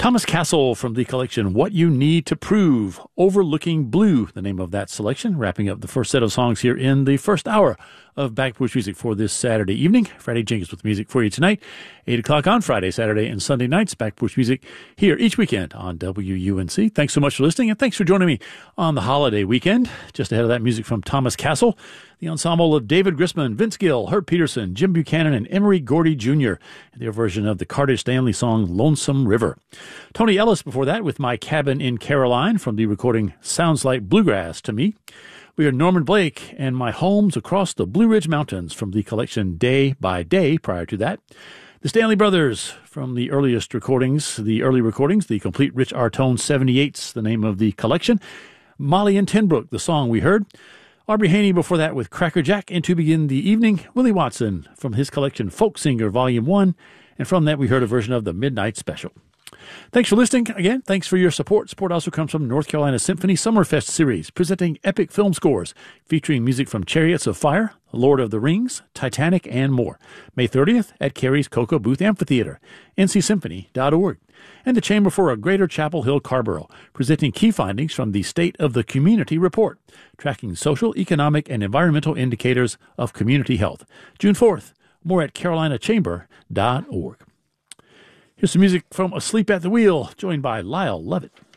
Thomas Castle from the collection What You Need to Prove, Overlooking Blue, the name of that selection, wrapping up the first set of songs here in the first hour of Back Porch Music for this Saturday evening. Friday Jenkins with music for you tonight, 8 o'clock on Friday, Saturday, and Sunday nights. Back Porch Music here each weekend on WUNC. Thanks so much for listening, and thanks for joining me on the holiday weekend. Just ahead of that, music from Thomas Castle, the ensemble of David Grisman, Vince Gill, Herb Peterson, Jim Buchanan, and Emery Gordy Jr., their version of the Carter Stanley song Lonesome River. Tony Ellis before that with My Cabin in Caroline from the recording Sounds Like Bluegrass to Me. We heard Norman Blake and My Homes Across the Blue Ridge Mountains from the collection Day by Day prior to that. The Stanley Brothers from the earliest recordings, the complete Rich Artone 78's, the name of the collection. Molly and Tenbrook, the song we heard. Aubrey Haney before that with Cracker Jack, and to begin the evening, Willie Watson from his collection Folk Singer Volume 1, and from that we heard a version of the Midnight Special. Thanks for listening. Again, thanks for your support. Support also comes from North Carolina Symphony Summerfest Series, presenting epic film scores, featuring music from Chariots of Fire, Lord of the Rings, Titanic, and more. May 30th at Carey's Cocoa Booth Amphitheater, ncsymphony.org. And the Chamber for a Greater Chapel Hill Carborough, presenting key findings from the State of the Community Report, tracking social, economic, and environmental indicators of community health. June 4th, more at carolinachamber.org. Here's some music from Asleep at the Wheel, joined by Lyle Lovett.